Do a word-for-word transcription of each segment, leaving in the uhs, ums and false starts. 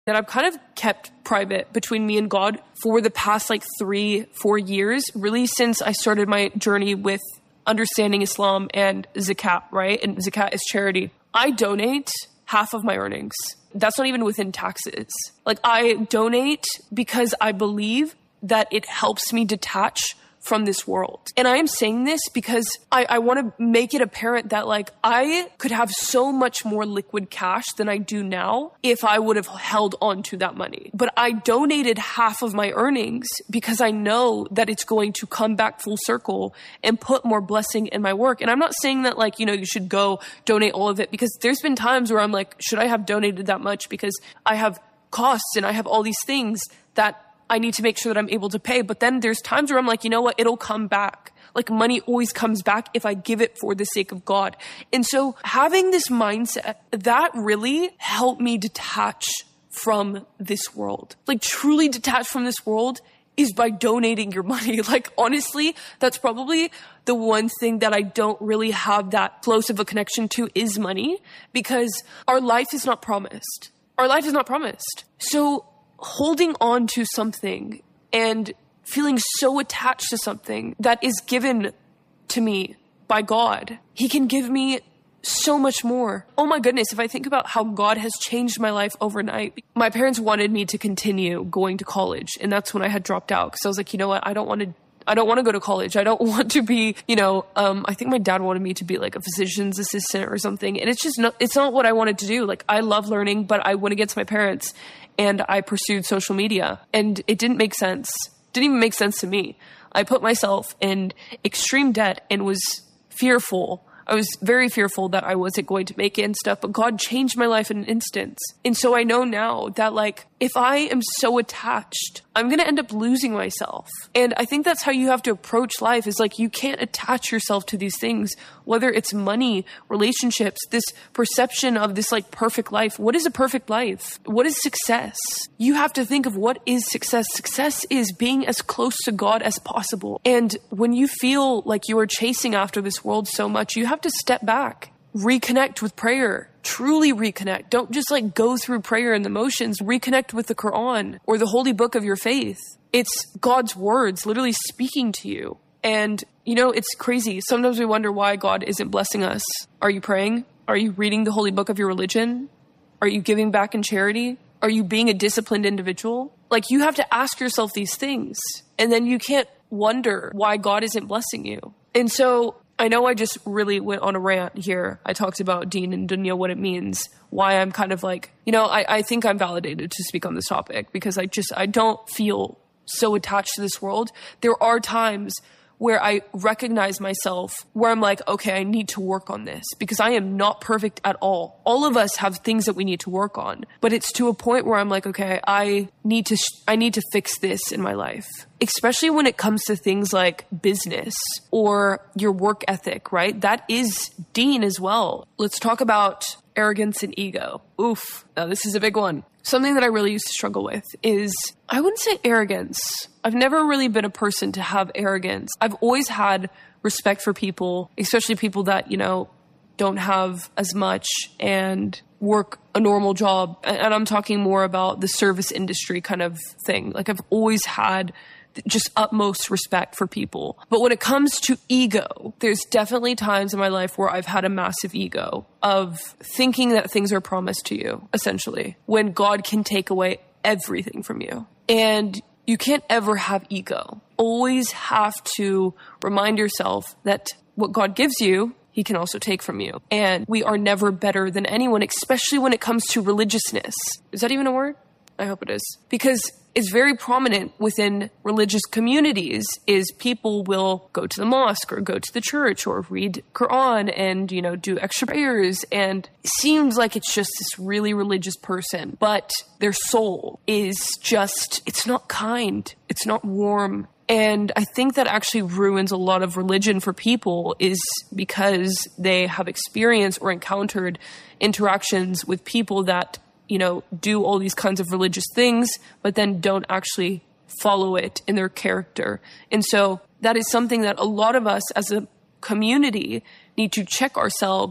that I've kind of kept private between me and God for the past like three, four years, really since I started my journey with understanding Islam and zakat, right? And zakat is charity. I donate half of my earnings. That's not even within taxes. Like I donate because I believe that it helps me detach from this world. And I am saying this because I, I want to make it apparent that like I could have so much more liquid cash than I do now if I would have held on to that money. But I donated half of my earnings because I know that it's going to come back full circle and put more blessing in my work. And I'm not saying that like, you know, you should go donate all of it, because there's been times where I'm like, should I have donated that much? Because I have costs and I have all these things that I need to make sure that I'm able to pay. But then there's times where I'm like, you know what? It'll come back. Like money always comes back if I give it for the sake of God. And so having this mindset, that really helped me detach from this world. Like truly detach from this world is by donating your money. Like honestly, that's probably the one thing that I don't really have that close of a connection to is money, because our life is not promised. Our life is not promised. So holding on to something and feeling so attached to something that is given to me by God, He can give me so much more. Oh my goodness, if I think about how God has changed my life overnight. My parents wanted me to continue going to college, and that's when I had dropped out, because I was like, you know what, I don't want to I don't want to go to college. I don't want to be, you know, um, I think my dad wanted me to be like a physician's assistant or something. And it's just not, it's not what I wanted to do. Like I love learning, but I went against my parents and I pursued social media, and it didn't make sense. Didn't even make sense to me. I put myself in extreme debt and was fearful. I was very fearful that I wasn't going to make it and stuff, but God changed my life in an instant. And so I know now that like, if I am so attached, I'm going to end up losing myself. And I think that's how you have to approach life, is like, you can't attach yourself to these things, whether it's money, relationships, this perception of this like perfect life. What is a perfect life? What is success? You have to think of what is success. Success is being as close to God as possible. And when you feel like you are chasing after this world so much, you have to step back, reconnect with prayer, truly reconnect. Don't just like go through prayer and the motions. Reconnect with the Quran or the holy book of your faith. It's God's words literally speaking to you. And you know, it's crazy. Sometimes we wonder why God isn't blessing us. Are you praying? Are you reading the holy book of your religion? Are you giving back in charity? Are you being a disciplined individual? Like, you have to ask yourself these things, and then you can't wonder why God isn't blessing you. And so I know I just really went on a rant here. I talked about Deen and Dunya, what it means, why I'm kind of like, you know, I, I think I'm validated to speak on this topic, because I just, I don't feel so attached to this world. There are times where I recognize myself, where I'm like, okay, I need to work on this, because I am not perfect at all. All of us have things that we need to work on, but it's to a point where I'm like, okay, I need to, sh- I need to fix this in my life, especially when it comes to things like business or your work ethic, right? That is Deen as well. Let's talk about arrogance and ego. Oof. Now this is a big one. Something that I really used to struggle with is, I wouldn't say arrogance. I've never really been a person to have arrogance. I've always had respect for people, especially people that, you know, don't have as much and work a normal job. And I'm talking more about the service industry kind of thing. Like, I've always had just utmost respect for people. But when it comes to ego, there's definitely times in my life where I've had a massive ego of thinking that things are promised to you, essentially, when God can take away everything from you. And you can't ever have ego. Always have to remind yourself that what God gives you, He can also take from you. And we are never better than anyone, especially when it comes to religiousness. Is that even a word? I hope it is. Because it's very prominent within religious communities is people will go to the mosque or go to the church or read Quran and, you know, do extra prayers. And it seems like it's just this really religious person, but their soul is just, it's not kind. It's not warm. And I think that actually ruins a lot of religion for people, is because they have experienced or encountered interactions with people that, you know, do all these kinds of religious things, but then don't actually follow it in their character. And so that is something that a lot of us as a community need to check ourselves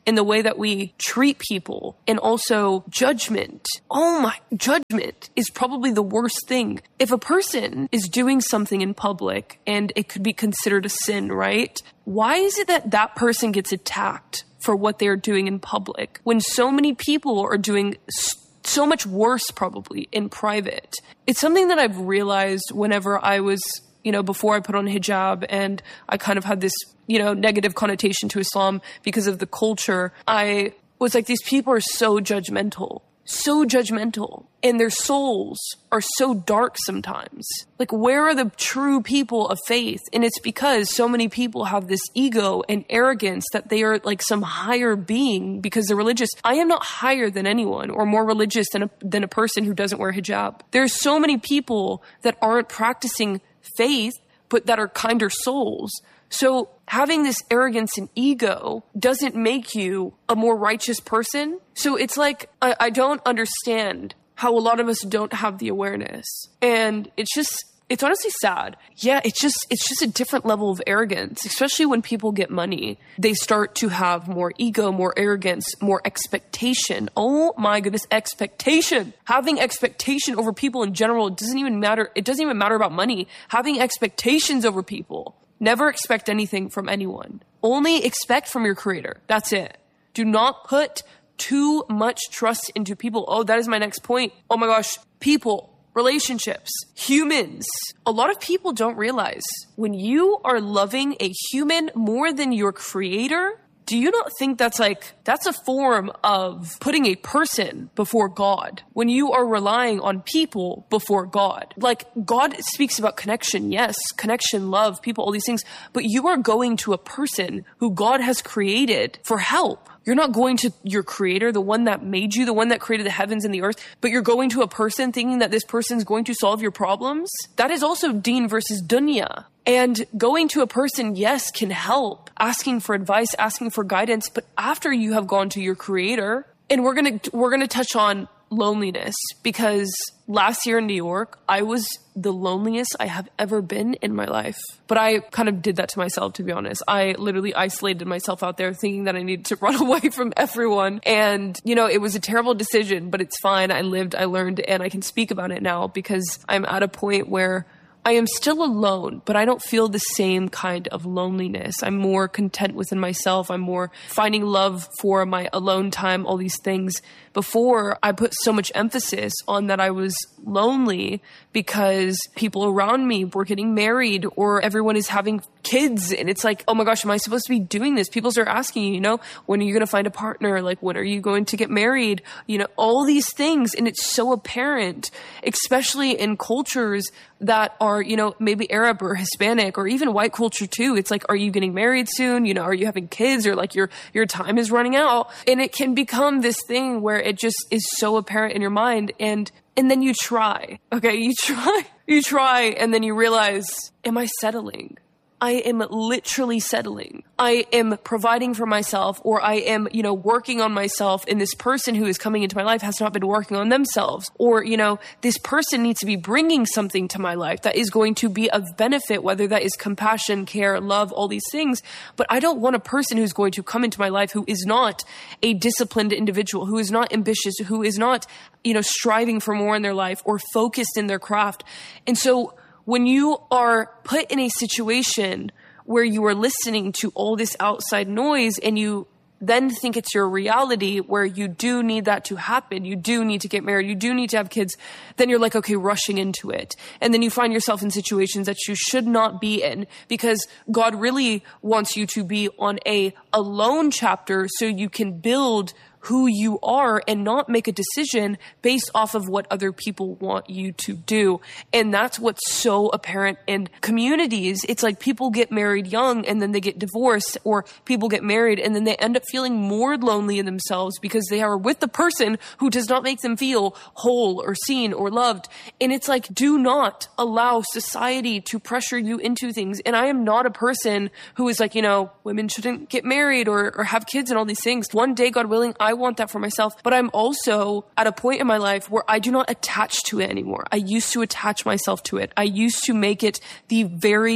in the way that we treat people, and also judgment. Oh my, judgment is probably the worst thing. If a person is doing something in public and it could be considered a sin, right? Why is it that that person gets attacked for what they're doing in public when so many people are doing so much worse probably in private? It's something that I've realized whenever I was, you know, before I put on hijab and I kind of had this, you know, negative connotation to Islam because of the culture. I was like, these people are so judgmental, so judgmental, and their souls are so dark sometimes. Like, where are the true people of faith? And it's because so many people have this ego and arrogance that they are like some higher being because they're religious. I am not higher than anyone or more religious than a, than a person who doesn't wear hijab. There's so many people that aren't practicing faith, but that are kinder souls. So having this arrogance and ego doesn't make you a more righteous person. So it's like, I, I don't understand how a lot of us don't have the awareness. And it's just, it's honestly sad. Yeah, it's just, it's just a different level of arrogance, especially when people get money. They start to have more ego, more arrogance, more expectation. Oh my goodness, expectation. Having expectation over people in general, it doesn't even matter. It doesn't even matter about money. Having expectations over people. Never expect anything from anyone. Only expect from your creator. That's it. Do not put too much trust into people. Oh, that is my next point. Oh my gosh, people. Relationships, humans. A lot of people don't realize when you are loving a human more than your creator, do you not think that's like, that's a form of putting a person before God when you are relying on people before God? Like, God speaks about connection, yes, connection, love, people, all these things, but you are going to a person who God has created for help. You're not going to your creator, the one that made you, the one that created the heavens and the earth, but you're going to a person thinking that this person's going to solve your problems. That is also deen versus dunya. And going to a person, yes, can help. Asking for advice, asking for guidance, but after you have gone to your creator, and we're going to, we're going to touch on loneliness, because last year in New York, I was the loneliest I have ever been in my life. But I kind of did that to myself, to be honest. I literally isolated myself out there thinking that I needed to run away from everyone. And, you know, it was a terrible decision, but it's fine. I lived, I learned, and I can speak about it now because I'm at a point where I am still alone, but I don't feel the same kind of loneliness. I'm more content within myself. I'm more finding love for my alone time, all these things. Before, I put so much emphasis on that I was lonely because people around me were getting married or everyone is having kids. And it's like, oh my gosh, am I supposed to be doing this? People start asking you, you know, when are you going to find a partner? Like, when are you going to get married? You know, all these things. And it's so apparent, especially in cultures that are, you know, maybe Arab or Hispanic or even white culture too. It's like, are you getting married soon? You know, are you having kids, or like your, your time is running out? And it can become this thing where it just is so apparent in your mind. And, and then you try, okay, you try, you try. And then you realize, am I settling? I am literally settling. I am providing for myself, or I am, you know, working on myself, and this person who is coming into my life has not been working on themselves. Or, you know, this person needs to be bringing something to my life that is going to be of benefit, whether that is compassion, care, love, all these things. But I don't want a person who's going to come into my life who is not a disciplined individual, who is not ambitious, who is not, you know, striving for more in their life or focused in their craft. And so when you are put in a situation where you are listening to all this outside noise and you then think it's your reality, where you do need that to happen, you do need to get married, you do need to have kids, then you're like, okay, rushing into it. And then you find yourself in situations that you should not be in, because God really wants you to be on a alone chapter so you can build who you are and not make a decision based off of what other people want you to do. And that's what's so apparent in communities. It's like people get married young and then they get divorced, or people get married and then they end up feeling more lonely in themselves because they are with the person who does not make them feel whole or seen or loved. And it's like, do not allow society to pressure you into things. And I am not a person who is like, you know, women shouldn't get married or, or have kids and all these things. One day, God willing, I want that for myself, but I'm also at a point in my life where I do not attach to it anymore. I used to attach myself to it. I used to make it the very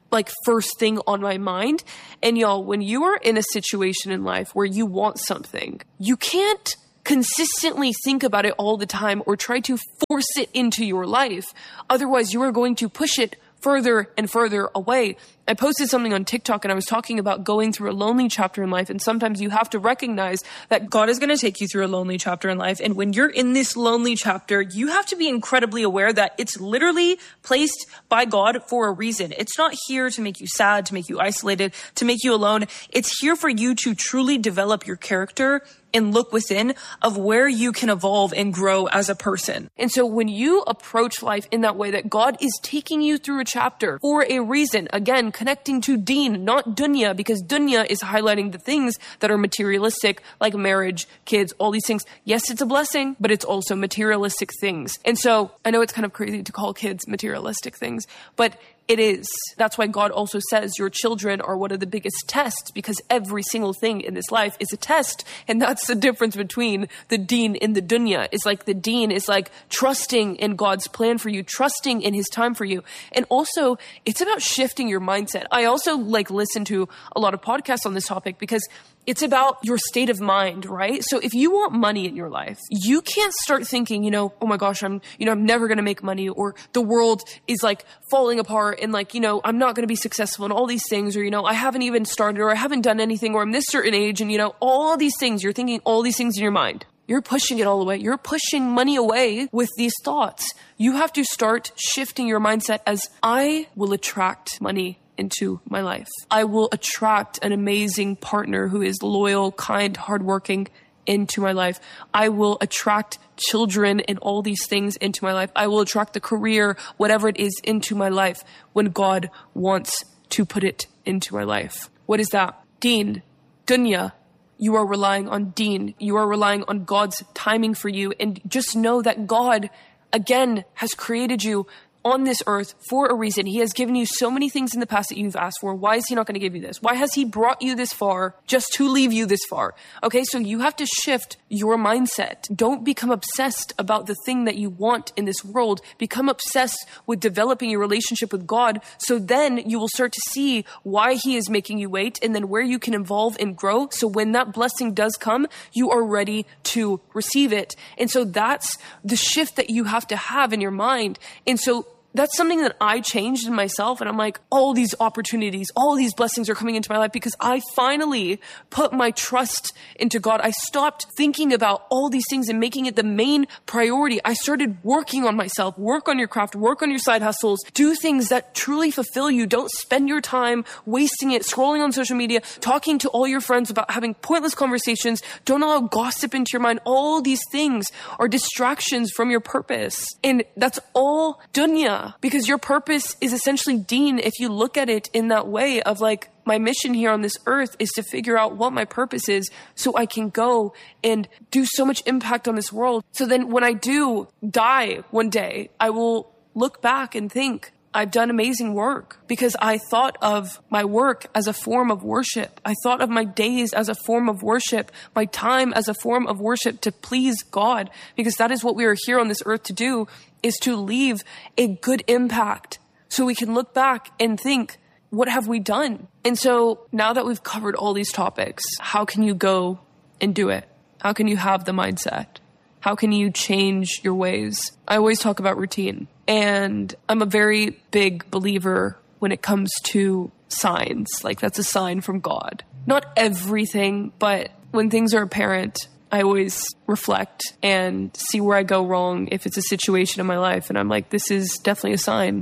like first thing on my mind. And y'all, when you are in a situation in life where you want something, you can't consistently think about it all the time or try to force it into your life. Otherwise, you are going to push it further and further away. I posted something on TikTok and I was talking about going through a lonely chapter in life. And sometimes you have to recognize that God is going to take you through a lonely chapter in life. And when you're in this lonely chapter, you have to be incredibly aware that it's literally placed by God for a reason. It's not here to make you sad, to make you isolated, to make you alone. It's here for you to truly develop your character and look within of where you can evolve and grow as a person. And so when you approach life in that way, that God is taking you through a chapter for a reason, again, connecting to deen, not dunya, because dunya is highlighting the things that are materialistic, like marriage, kids, all these things. Yes, it's a blessing, but it's also materialistic things. And so I know it's kind of crazy to call kids materialistic things, but it is. That's why God also says your children are one of the biggest tests, because every single thing in this life is a test. And that's the difference between the deen and the dunya. It's like the deen is like trusting in God's plan for you, trusting in his time for you. And also it's about shifting your mindset. I also like listen to a lot of podcasts on this topic because it's about your state of mind, right? So if you want money in your life, you can't start thinking, you know, oh my gosh, I'm, you know, I'm never going to make money, or the world is like falling apart and like, you know, I'm not going to be successful and all these things, or, you know, I haven't even started, or I haven't done anything, or I'm this certain age. And, you know, all these things, you're thinking all these things in your mind. You're pushing it all away. You're pushing money away with these thoughts. You have to start shifting your mindset as I will attract money into my life. I will attract an amazing partner who is loyal, kind, hardworking into my life. I will attract children and all these things into my life. I will attract the career, whatever it is, into my life when God wants to put it into my life. What is that? Deen, dunya. You are relying on deen. You are relying on God's timing for you. And just know that God, again, has created you on this earth for a reason. He has given you so many things in the past that you've asked for. Why is he not going to give you this? Why has he brought you this far just to leave you this far? Okay, so you have to shift your mindset. Don't become obsessed about the thing that you want in this world. Become obsessed with developing your relationship with God, so then you will start to see why he is making you wait, and then where you can evolve and grow. So when that blessing does come, you are ready to receive it. And so that's the shift that you have to have in your mind. And so that's something that I changed in myself. And I'm like, all these opportunities, all these blessings are coming into my life because I finally put my trust into God. I stopped thinking about all these things and making it the main priority. I started working on myself, work on your craft, work on your side hustles, do things that truly fulfill you. Don't spend your time wasting it, scrolling on social media, talking to all your friends about having pointless conversations. Don't allow gossip into your mind. All these things are distractions from your purpose. And that's all dunya. Because your purpose is essentially deen if you look at it in that way of like, my mission here on this earth is to figure out what my purpose is so I can go and do so much impact on this world. So then when I do die one day, I will look back and think, I've done amazing work because I thought of my work as a form of worship. I thought of my days as a form of worship, my time as a form of worship to please God, because that is what we are here on this earth to do, is to leave a good impact so we can look back and think, what have we done? And so now that we've covered all these topics, how can you go and do it? How can you have the mindset? How can you change your ways? I always talk about routine. And I'm a very big believer when it comes to signs. Like, that's a sign from God. Not everything, but when things are apparent, I always reflect and see where I go wrong if it's a situation in my life. And I'm like, this is definitely a sign.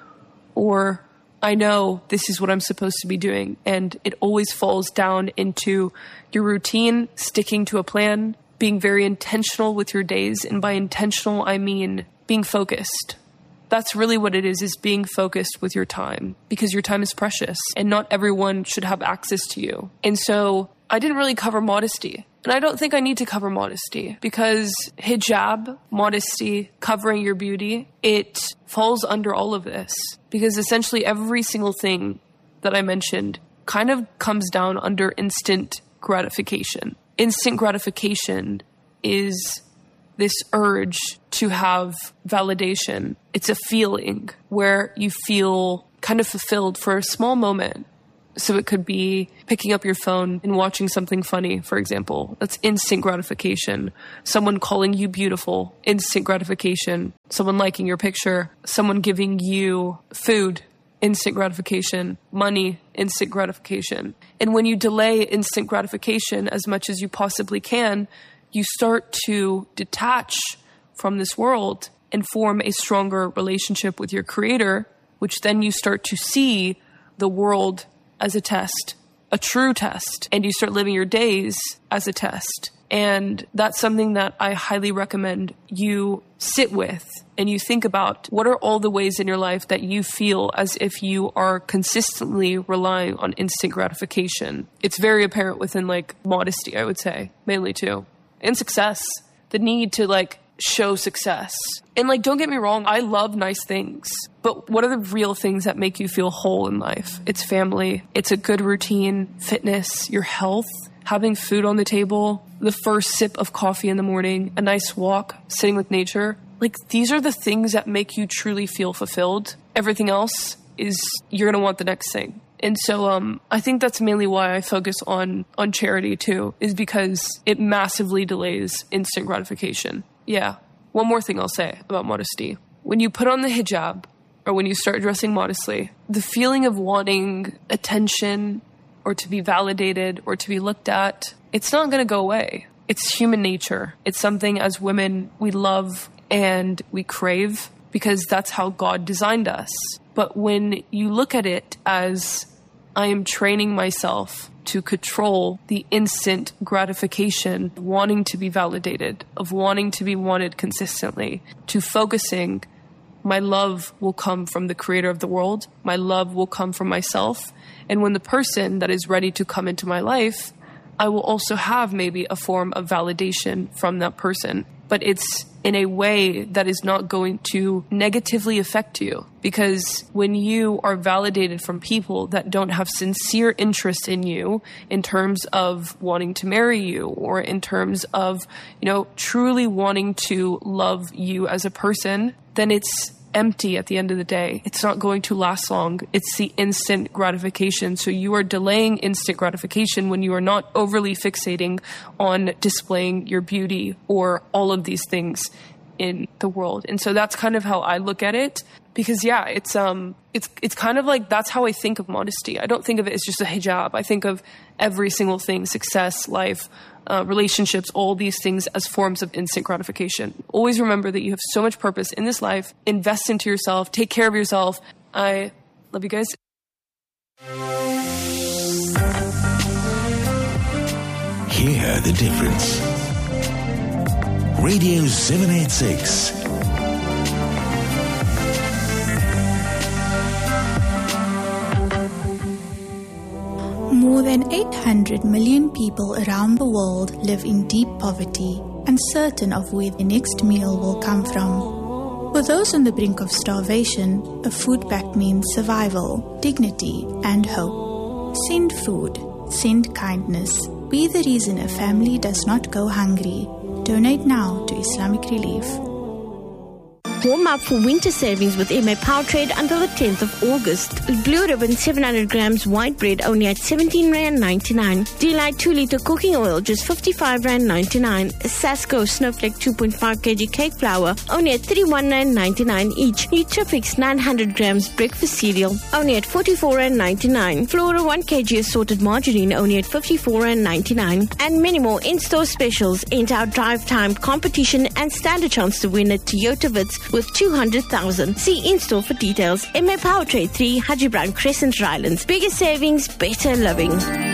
Or I know this is what I'm supposed to be doing. And it always falls down into your routine, sticking to a plan, being very intentional with your days. And by intentional, I mean being focused. That's really what it is, is being focused with your time, because your time is precious and not everyone should have access to you. And so I didn't really cover modesty. And I don't think I need to cover modesty, because hijab, modesty, covering your beauty, it falls under all of this, because essentially every single thing that I mentioned kind of comes down under instant gratification. Instant gratification is this urge to have validation. It's a feeling where you feel kind of fulfilled for a small moment. So it could be picking up your phone and watching something funny, for example. That's instant gratification. Someone calling you beautiful, instant gratification. Someone liking your picture. Someone giving you food, instant gratification. Money, instant gratification. And when you delay instant gratification as much as you possibly can, you start to detach from this world and form a stronger relationship with your creator, which then you start to see the world as a test, a true test, and you start living your days as a test. And that's something that I highly recommend you sit with and you think about. What are all the ways in your life that you feel as if you are consistently relying on instant gratification? It's very apparent within like modesty, I would say, mainly too. And success, the need to like show success. And like, don't get me wrong, I love nice things, but what are the real things that make you feel whole in life? It's family. It's a good routine, fitness, your health, having food on the table, the first sip of coffee in the morning, a nice walk, sitting with nature. Like, these are the things that make you truly feel fulfilled. Everything else is, you're going to want the next thing. And so um, I think that's mainly why I focus on, on charity too, is because it massively delays instant gratification. Yeah. One more thing I'll say about modesty. When you put on the hijab, or when you start dressing modestly, the feeling of wanting attention or to be validated or to be looked at, it's not going to go away. It's human nature. It's something as women we love and we crave because that's how God designed us. But when you look at it as I am training myself to control the instant gratification, wanting to be validated, of wanting to be wanted consistently, to focusing, my love will come from the creator of the world. My love will come from myself. And when the person that is ready to come into my life, I will also have maybe a form of validation from that person. But it's in a way that is not going to negatively affect you. Because when you are validated from people that don't have sincere interest in you in terms of wanting to marry you or in terms of, you know, truly wanting to love you as a person, then it's empty at the end of the day. It's not going to last long. It's the instant gratification. So you are delaying instant gratification when you are not overly fixating on displaying your beauty or all of these things in the world. And so that's kind of how I look at it. Because yeah, it's um it's it's kind of like that's how I think of modesty. I don't think of it as just a hijab. I think of every single thing, success, life, uh, relationships, all these things as forms of instant gratification. Always remember that you have so much purpose in this life. Invest into yourself. Take care of yourself. I love you guys. Hear the difference. Radio seven eighty-six. More than eight hundred million people around the world live in deep poverty, uncertain of where the next meal will come from. For those on the brink of starvation, a food pact means survival, dignity, and hope. Send food. Send kindness. Be the reason a family does not go hungry. Donate now to Islamic Relief. Warm up for winter savings with M A Powertrade until the tenth of August. Blue Ribbon seven hundred grams white bread only at seventeen rand ninety-nine. Delight two litre cooking oil just fifty-five rand ninety-nine. Sasko Snowflake two point five kilograms cake flour only at thirty-one rand ninety-nine each. Nutrifix nine hundred grams breakfast cereal only at forty-four rand ninety-nine. Flora one kilogram assorted margarine only at fifty-four rand ninety-nine. And many more in-store specials. Enter our drive time competition and stand a chance to win a Toyota Vitz with two hundred thousand. See in-store for details. M A Powertrade three, Haji Brown Crescent, Rylands. Bigger savings, better living.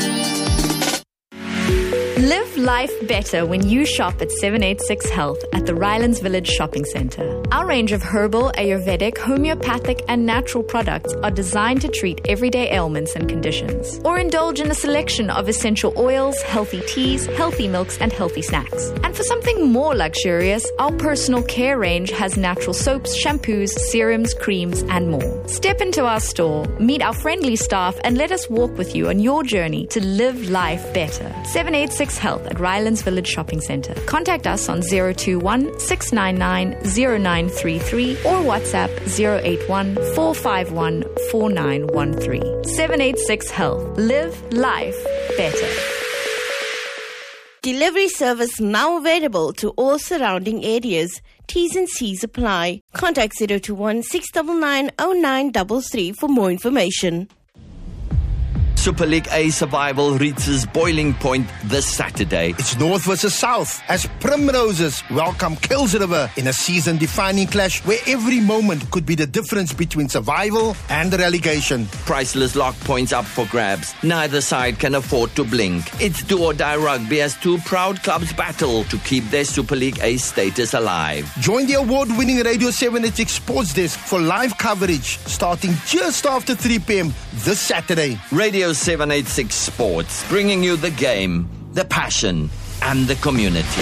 Live life better when you shop at seven eighty-six Health at the Rylands Village Shopping Centre. Our range of herbal, Ayurvedic, homeopathic and natural products are designed to treat everyday ailments and conditions. Or indulge in a selection of essential oils, healthy teas, healthy milks and healthy snacks. And for something more luxurious, our personal care range has natural soaps, shampoos, serums, creams and more. Step into our store, meet our friendly staff and let us walk with you on your journey to live life better. seven eighty-six Health at Rylands Village Shopping Centre. Contact us on zero two one, six nine nine, zero nine three three or WhatsApp zero eight one, four five one, four nine one three. seven eight six Health. Live life better. Delivery service now available to all surrounding areas. T's and C's apply. Contact zero two one, six nine nine, zero nine three three for more information. Super League A survival reaches boiling point this Saturday. It's North versus South as Primroses welcome Kills River in a season-defining clash where every moment could be the difference between survival and relegation. Priceless lock points up for grabs. Neither side can afford to blink. It's do or die rugby as two proud clubs battle to keep their Super League A status alive. Join the award-winning Radio seven eighty-six Sports Desk for live coverage starting just after three p.m. this Saturday. Radio seven eighty-six Sports, bringing you the game, the passion, and the community.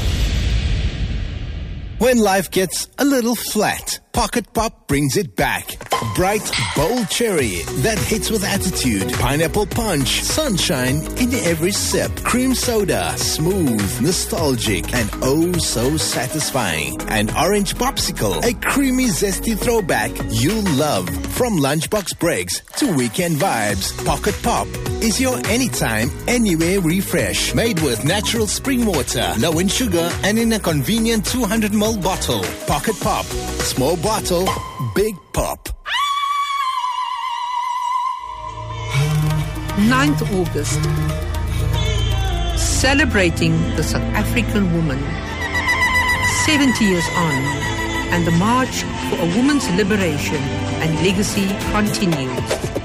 When life gets a little flat, Pocket Pop brings it back. Bright, bold cherry that hits with attitude. Pineapple punch, sunshine in every sip. Cream soda, smooth, nostalgic, and oh so satisfying. An orange popsicle, a creamy, zesty throwback you'll love. From lunchbox breaks to weekend vibes, Pocket Pop is your anytime, anywhere refresh. Made with natural spring water, low in sugar, and in a convenient two hundred milliliter bottle. Pocket Pop. Small bottle, big pop. ninth of August. Celebrating the South African woman. seventy years on. And the march for a woman's liberation and legacy continues.